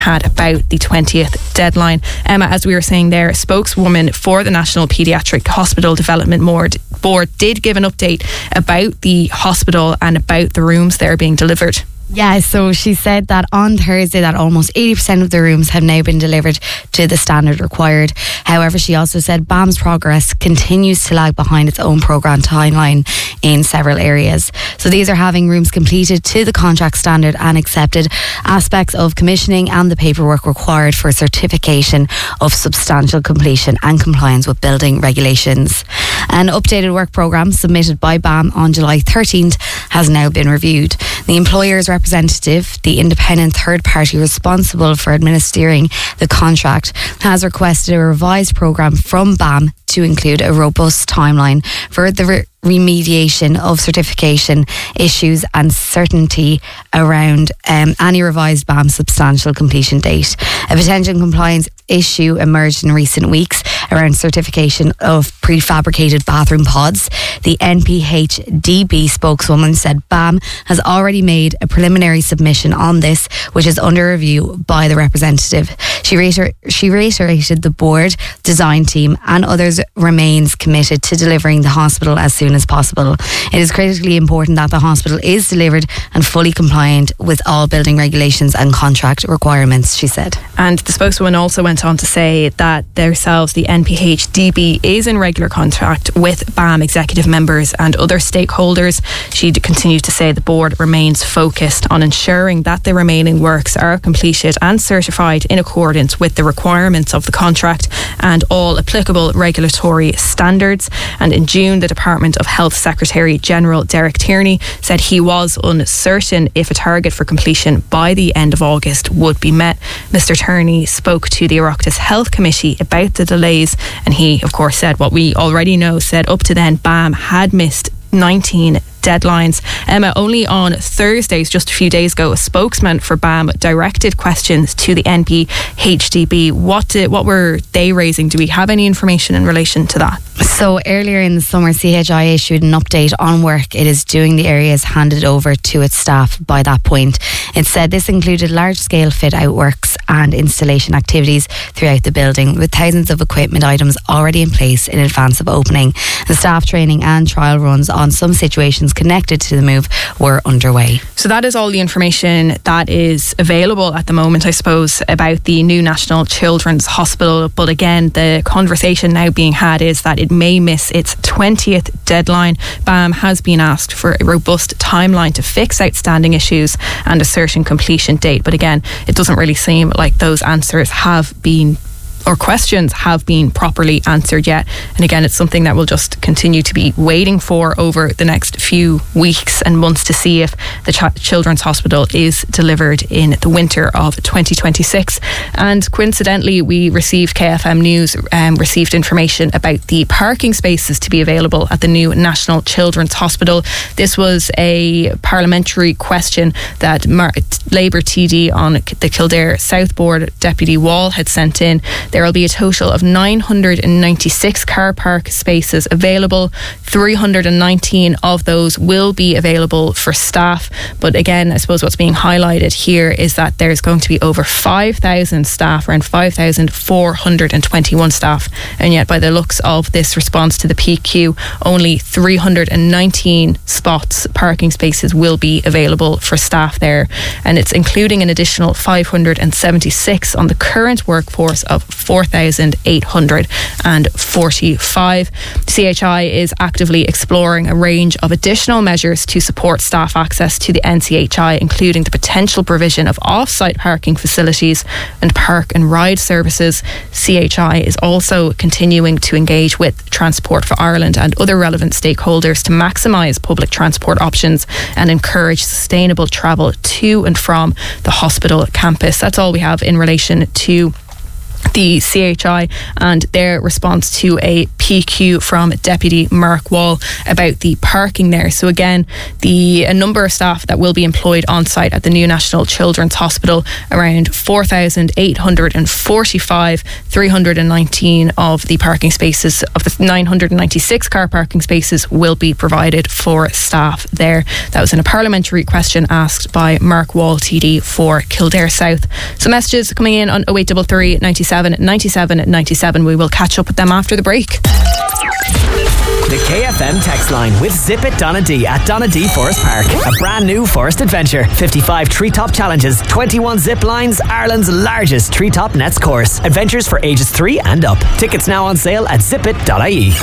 had about the 20th deadline. Emma, as we were saying there, a spokeswoman for the National Paediatric Hospital Development Board did give an update about the hospital and about the rooms that are being delivered. Yeah, so she said that on Thursday that almost 80% of the rooms have now been delivered to the standard required. However, she also said BAM's progress continues to lag behind its own programme timeline in several areas. So these are having rooms completed to the contract standard and accepted, aspects of commissioning and the paperwork required for certification of substantial completion and compliance with building regulations. An updated work programme submitted by BAM on July 13th has now been reviewed. The employer's representative, the independent third party responsible for administering the contract, has requested a revised programme from BAM to include a robust timeline for the remediation of certification issues and certainty around any revised BAM substantial completion date. A potential compliance issue emerged in recent weeks around certification of prefabricated bathroom pods. The NPHDB spokeswoman said BAM has already made a preliminary submission on this, which is under review by the representative. She reiterated the board, design team and others remains committed to delivering the hospital as soon as possible. It is critically important that the hospital is delivered and fully compliant with all building regulations and contract requirements, she said. And the spokeswoman also went on to say that themselves, the NPHDB, is in regular contact with BAM executive members and other stakeholders. She continued to say the board remains focused on ensuring that the remaining works are completed and certified in accordance with the requirements of the contract and all applicable regulatory standards. And in June, the Department of Health Secretary General Derek Tierney said he was uncertain if a target for completion by the end of August would be met. Mr. Tierney spoke to the Oireachtas Health Committee about the delays, and he, of course, said what we already know, said up to then BAM had missed 19 deadlines. Emma, only on Thursdays, just a few days ago, a spokesman for BAM directed questions to the NPHDB. What were they raising? Do we have any information in relation to that? So earlier in the summer, CHI issued an update on work it is doing the areas handed over to its staff by that point. It said this included large-scale fit-out works and installation activities throughout the building, with thousands of equipment items already in place in advance of opening. The staff training and trial runs on some situations connected to the move were underway. So that is all the information that is available at the moment, I suppose, about the new National Children's Hospital. But again, the conversation now being had is that it may miss its 20th deadline. BAM has been asked for a robust timeline to fix outstanding issues and a certain completion date. But again, it doesn't really seem like those answers have been, or questions have been properly answered yet. And again, it's something that we'll just continue to be waiting for over the next few weeks and months to see if the Children's Hospital is delivered in the winter of 2026. And coincidentally, we received, KFM News received information about the parking spaces to be available at the new National Children's Hospital. This was a parliamentary question that Labour TD on the Kildare South Board, Deputy Wall, had sent in. There will be a total of 996 car park spaces available. 319 of those will be available for staff. But again, I suppose what's being highlighted here is that there's going to be over 5,000 staff, around 5,421 staff. And yet, by the looks of this response to the PQ, only 319 spots, parking spaces, will be available for staff there. And it's including an additional 576 on the current workforce of 4,845. CHI is actively exploring a range of additional measures to support staff access to the NCHI, including the potential provision of off-site parking facilities and park and ride services. CHI is also continuing to engage with Transport for Ireland and other relevant stakeholders to maximise public transport options and encourage sustainable travel to and from the hospital campus. That's all we have in relation to the CHI and their response to a PQ from Deputy Mark Wall about the parking there. So again, a number of staff that will be employed on site at the new National Children's Hospital, around 4,845, 319 of the parking spaces of the 996 car parking spaces will be provided for staff there. That was in a parliamentary question asked by Mark Wall, TD for Kildare South. So messages coming in on 0833 97 97 97. We will catch up with them after the break. The KFM text line with Zip It Donadee at Donadee Forest Park. A brand new forest adventure. 55 treetop challenges, 21 zip lines, Ireland's largest treetop nets course. Adventures for ages 3 and up. Tickets now on sale at zipit.ie.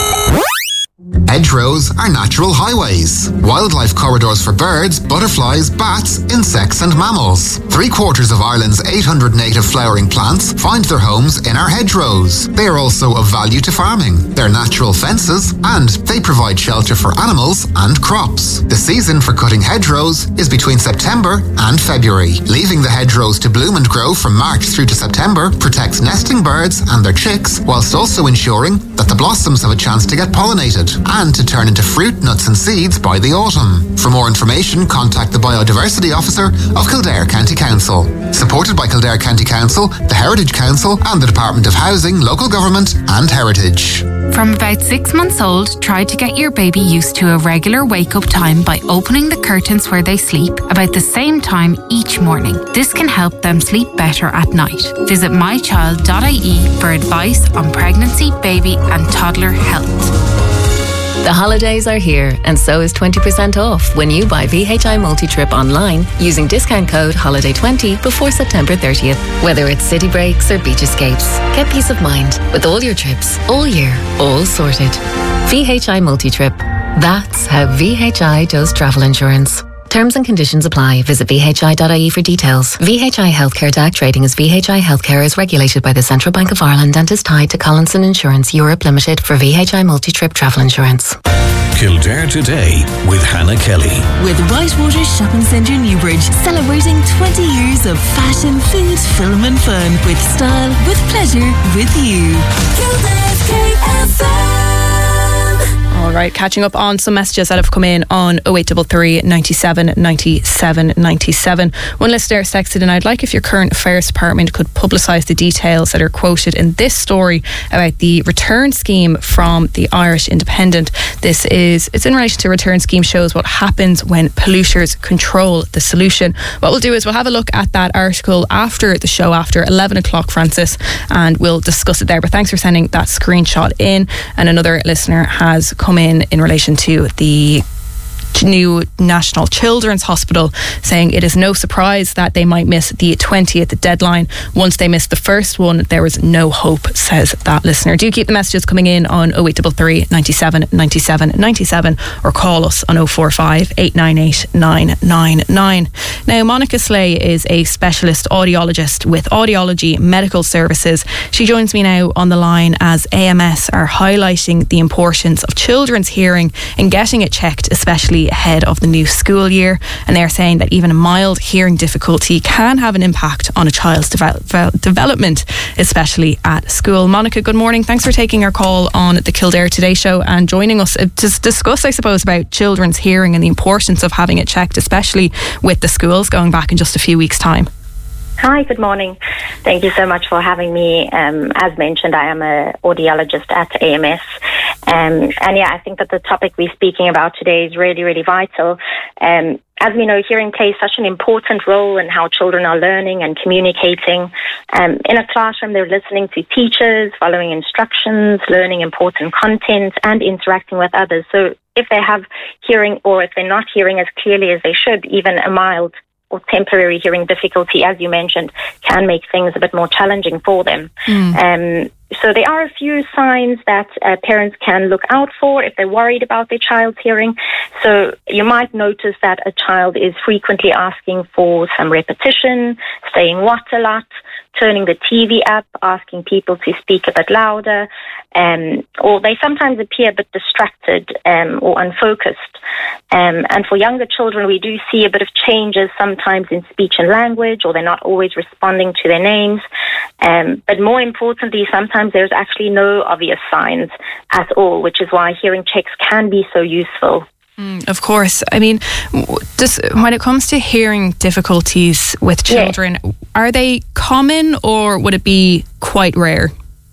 Hedgerows are natural highways, wildlife corridors for birds, butterflies, bats, insects and mammals. 3/4 of Ireland's 800 native flowering plants find their homes in our hedgerows. They are also of value to farming. They're natural fences and they provide shelter for animals and crops. The season for cutting hedgerows is between September and February. Leaving the hedgerows to bloom and grow from March through to September protects nesting birds and their chicks, whilst also ensuring that the blossoms have a chance to get pollinated and to turn into fruit, nuts and seeds by the autumn. For more information, contact the Biodiversity Officer of Kildare County Council. Supported by Kildare County Council, the Heritage Council and the Department of Housing, Local Government and Heritage. From about 6 months old, try to get your baby used to a regular wake-up time by opening the curtains where they sleep about the same time each morning. This can help them sleep better at night. Visit mychild.ie for advice on pregnancy, baby and toddler health. The holidays are here, and so is 20% off when you buy VHI Multi-Trip online using discount code HOLIDAY20 before September 30th. Whether it's city breaks or beach escapes, get peace of mind with all your trips, all year, all sorted. VHI Multi-Trip. That's how VHI does travel insurance. Terms and conditions apply. Visit vhi.ie for details. VHI Healthcare DAC trading as VHI Healthcare is regulated by the Central Bank of Ireland and is tied to Collinson Insurance Europe Limited for VHI Multi-Trip Travel Insurance. Kildare Today with Hannah Kelly. With Whitewater Shopping Centre Newbridge, celebrating 20 years of fashion, food, film and fun. With style, with pleasure, with you. Kildare's KFM. All right, catching up on some messages that have come in on 0833 97 97 97. One listener texted in, I'd like if your current affairs department could publicise the details that are quoted in this story about the return scheme from the Irish Independent. It's in relation to return scheme, shows what happens when polluters control the solution. What we'll do is we'll have a look at that article after the show, after 11 o'clock, Francis, and we'll discuss it there. But thanks for sending that screenshot in. And another listener has come in relation to the new National Children's Hospital, saying it is no surprise that they might miss the 20th deadline. Once they missed the first one, there was no hope, says that listener. Do keep the messages coming in on 0833 97 97 97 or call us on 045 898 999. Now, Monica Slay is a specialist audiologist with Audiology Medical Services. She joins me now on the line as AMS are highlighting the importance of children's hearing and getting it checked, especially ahead of the new school year. And they're saying that even a mild hearing difficulty can have an impact on a child's development, especially at school. Monica, good morning. Thanks for taking our call on the Kildare Today show and joining us to discuss, I suppose, about children's hearing and the importance of having it checked, especially with the schools going back in just a few weeks' time. Hi, good morning. Thank you so much for having me. As mentioned, I am an audiologist at AMS. And yeah, I think that the topic we're speaking about today is really, really vital. As we know, hearing plays such an important role in how children are learning and communicating. In a classroom, they're listening to teachers, following instructions, learning important content, and interacting with others. So if they have hearing, or if they're not hearing as clearly as they should, even a mild or temporary hearing difficulty, as you mentioned, can make things a bit more challenging for them. So there are a few signs that parents can look out for if they're worried about their child's hearing. So you might notice that a child is frequently asking for some repetition, saying what a lot, turning the TV up, asking people to speak a bit louder, or they sometimes appear a bit distracted or unfocused. And for younger children, we do see a bit of changes sometimes in speech and language, or they're not always responding to their names. But more importantly, sometimes there's actually no obvious signs at all, which is why hearing checks can be so useful. Of course. I mean, just when it comes to hearing difficulties with children, are they common or would it be quite rare?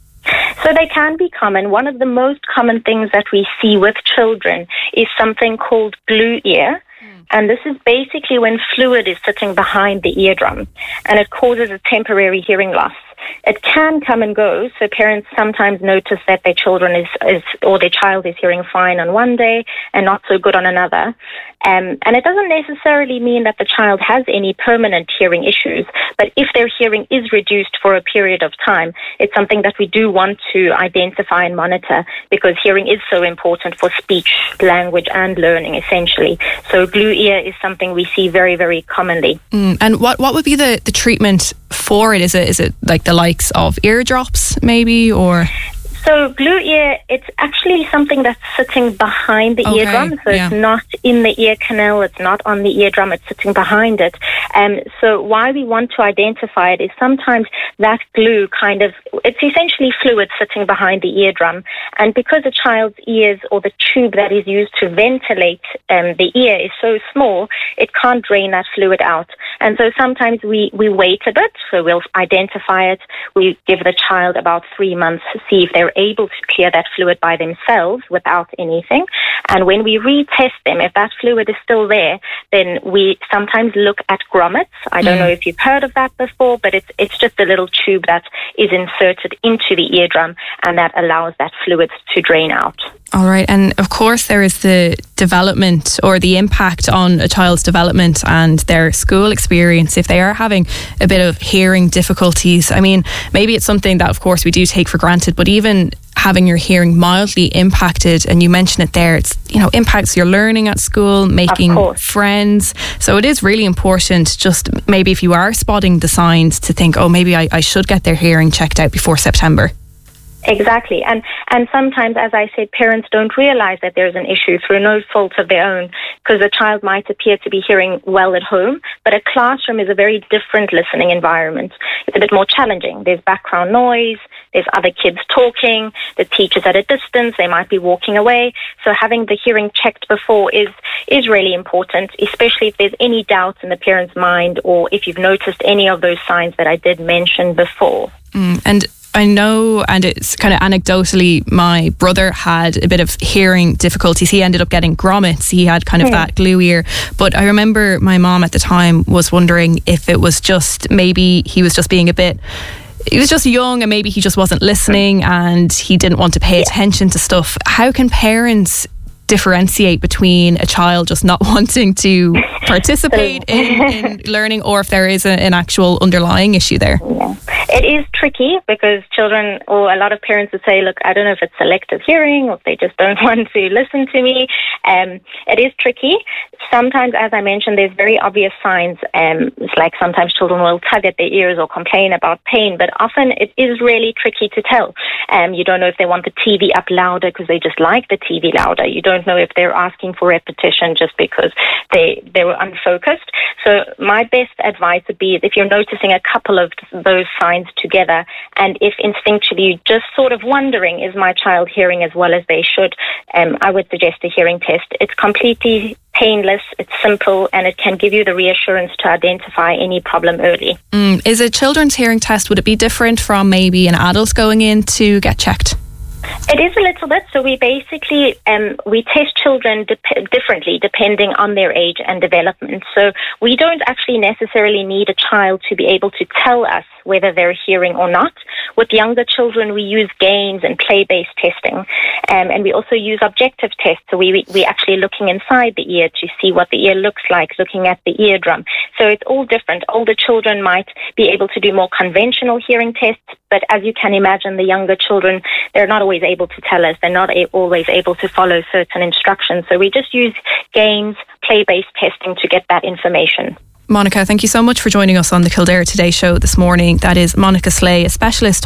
So they can be common. One of the most common things that we see with children is something called glue ear. And this is basically when fluid is sitting behind the eardrum and it causes a temporary hearing loss. It can come and go, so parents sometimes notice that their children or their child is hearing fine on one day and not so good on another. And it doesn't necessarily mean that the child has any permanent hearing issues, but if their hearing is reduced for a period of time, it's something that we do want to identify and monitor because hearing is so important for speech, language and learning essentially. So glue ear is something we see very, very commonly. And what would be the treatment for it? Is it like the likes of eardrops maybe, or? So glue ear, it's actually something that's sitting behind the eardrum. So it's not in the ear canal, it's not on the eardrum, it's sitting behind it. So why we want to identify it is sometimes that glue it's essentially fluid sitting behind the eardrum. And because a child's ears or the tube that is used to ventilate the ear is so small, it can't drain that fluid out. And so sometimes we wait a bit, so we'll identify it. We give the child about 3 months to see if they're able to clear that fluid by themselves without anything. And when we retest them, if that fluid is still there, then we sometimes look at grommets. I don't know if you've heard of that before, but it's just a little tube that is inserted into the eardrum and that allows that fluid to drain out. All right. And of course, there is the development or the impact on a child's development and their school experience if they are having a bit of hearing difficulties. I mean, maybe it's something that, of course, we do take for granted, but even having your hearing mildly impacted, and you mentioned it there, it's, impacts your learning at school, making friends. So it is really important, just maybe if you are spotting the signs, to think, maybe I should get their hearing checked out before September. Exactly. And sometimes, as I said, parents don't realize that there's an issue through no fault of their own, because the child might appear to be hearing well at home, but a classroom is a very different listening environment. It's a bit more challenging. There's background noise, there's other kids talking, the teacher's at a distance, they might be walking away. So having the hearing checked before is really important, especially if there's any doubt in the parent's mind or if you've noticed any of those signs that I did mention before. And I know, and it's kind of anecdotally, my brother had a bit of hearing difficulties. He ended up getting grommets. He had kind of that glue ear. But I remember my mom at the time was wondering if it was just, maybe he was just being he was just young and maybe he just wasn't listening and he didn't want to pay attention to stuff. How can parents differentiate between a child just not wanting to participate in learning, or if there is an actual underlying issue there? It is tricky because children, or a lot of parents would say, look, I don't know if it's selective hearing or if they just don't want to listen to me. It is tricky. Sometimes, as I mentioned, there's very obvious signs. It's like sometimes children will tug at their ears or complain about pain, but often it is really tricky to tell. You don't know if they want the TV up louder because they just like the TV louder. You don't know if they're asking for repetition just because they were unfocused. So my best advice would be if you're noticing a couple of those signs together, and if instinctually you're just sort of wondering, is my child hearing as well as they should, I would suggest a hearing test. It's completely painless, it's simple, and it can give you the reassurance to identify any problem early. Is a children's hearing test, would it be different from maybe an adult going in to get checked? It is a little bit. So we basically, we test children differently depending on their age and development. So we don't actually necessarily need a child to be able to tell us whether they're hearing or not. With younger children, we use gains and play-based testing. And we also use objective tests. So we're actually looking inside the ear to see what the ear looks like, looking at the eardrum. So it's all different. Older children might be able to do more conventional hearing tests, but as you can imagine, the younger children, they're not always able to tell us. They're not always able to follow certain instructions. So we just use gains, play-based testing to get that information. Monica, thank you so much for joining us on the Kildare Today show this morning. That is Monica Slay, a specialist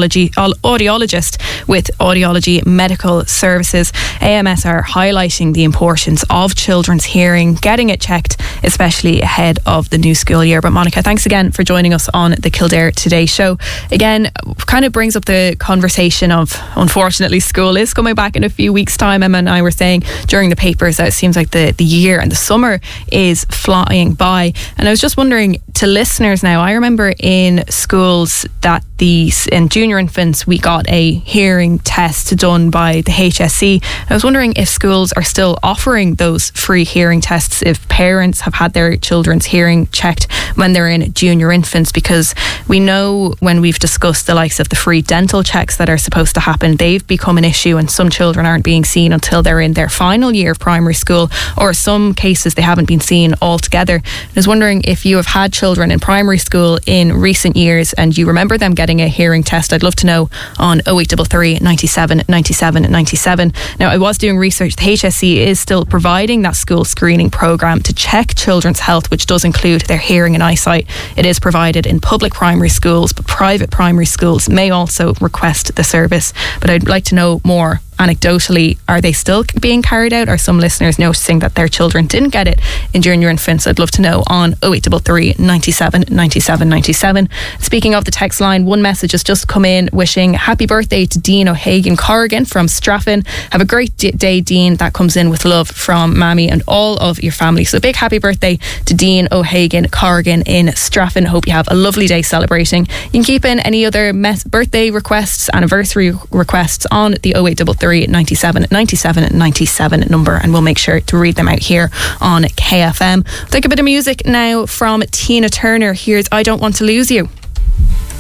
audiologist with Audiology Medical Services. AMS are highlighting the importance of children's hearing, getting it checked, especially ahead of the new school year. But Monica, thanks again for joining us on the Kildare Today show. Again, kind of brings up the conversation of, unfortunately, school is coming back in a few weeks' time. Emma and I were saying during the papers that it seems like the year and the summer is flying by. And I was just wondering, to listeners now, I remember in schools that in junior infants we got a hearing test done by the HSE. I was wondering if schools are still offering those free hearing tests if parents have had their children's hearing checked when they're in junior infants, because we know when we've discussed the likes of the free dental checks that are supposed to happen, they've become an issue and some children aren't being seen until they're in their final year of primary school, or some cases they haven't been seen altogether. I was wondering if you have had children in primary school in recent years and you remember them getting a hearing test. I'd love to know on 0833 97 97 97. Now, I was doing research. The HSE is still providing that school screening programme to check children's health, which does include their hearing and eyesight. It is provided in public primary schools, but private primary schools may also request the service. But I'd like to know more. Anecdotally, are they still being carried out? Are some listeners noticing that their children didn't get it in junior infants? I'd love to know on 0833 97 97 97. Speaking of the text line, one message has just come in wishing happy birthday to Dean O'Hagan Corrigan from Straffin. Have a great day, Dean. That comes in with love from Mammy and all of your family. So big happy birthday to Dean O'Hagan Corrigan in Straffin. Hope you have a lovely day celebrating. You can keep in any other birthday requests, anniversary requests on the 0833 97 97 97 number, and we'll make sure to read them out here on KFM. We'll take a bit of music now from Tina Turner. Here's I Don't Want to Lose You.